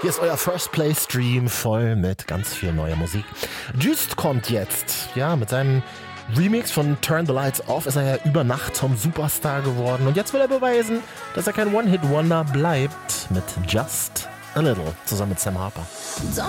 Hier ist euer First Play Stream voll mit ganz viel neuer Musik. Just kommt jetzt, ja, mit seinem Remix von Turn the Lights Off ist er ja über Nacht zum Superstar geworden. Und jetzt will er beweisen, dass er kein One-Hit-Wonder bleibt mit Just a Little zusammen mit Sam Harper. Don't